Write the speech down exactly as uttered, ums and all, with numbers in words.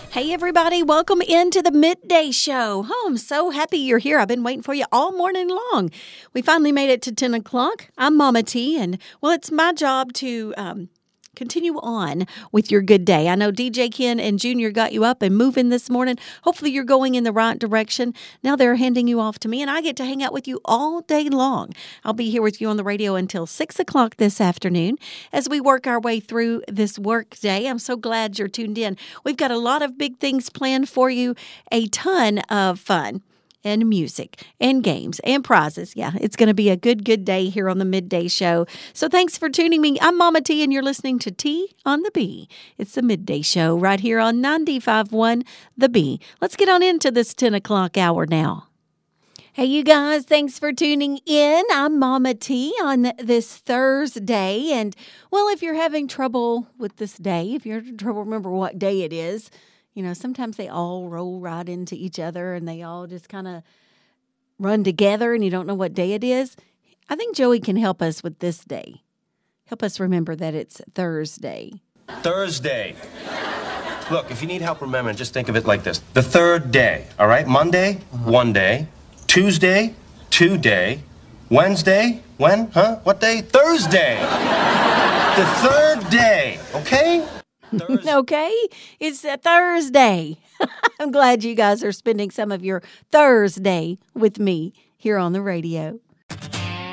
Hey, everybody. Welcome into the Midday Show. Oh, I'm so happy you're here. I've been waiting for you all morning long. We finally made it to ten o'clock. I'm Mama T, and, well, it's my job to um, continue on with your good day. I know D J Ken and Junior got you up and moving this morning. Hopefully you're going in the right direction. Now they're handing you off to me, and I get to hang out with you all day long. I'll be here with you on the radio until six o'clock this afternoon as we work our way through this work day. I'm so glad you're tuned in. We've got a lot of big things planned for you, a ton of fun and music and games and prizes. Yeah, it's going to be a good, good day here on the Midday Show. So thanks for tuning me. I'm Mama T, and you're listening to T on the B. It's the Midday Show right here on ninety-five point one The B. Let's get on into this ten o'clock hour now. Hey, you guys, thanks for tuning in. I'm Mama T on this Thursday. And, well, if you're having trouble with this day, if you're having trouble remember what day it is, you know, sometimes they all roll right into each other and they all just kind of run together and you don't know what day it is. I think Joey can help us with this day. Help us remember that it's Thursday. Thursday. Look, if you need help remembering, just think of it like this. The third day, all right? Monday, uh-huh. one day. Tuesday, two day. Wednesday, when? Huh? What day? Thursday. The third day, okay? Thursday. Okay, it's a Thursday. I'm glad you guys are spending some of your Thursday with me here on the radio.